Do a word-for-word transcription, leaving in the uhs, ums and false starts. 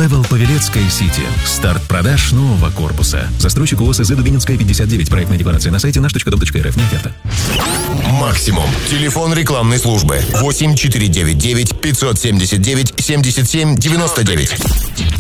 Level Павелецкая Сити. Старт продаж нового корпуса. Застройщик ООО СЗ Дубининская, пятьдесят девять. Проектная декларация на сайте наш точка дом точка эр эф. Не оферта. Максимум. Телефон рекламной службы. восемь четыре девять девять пятьсот семьдесят девять семьдесят семь девяносто девять.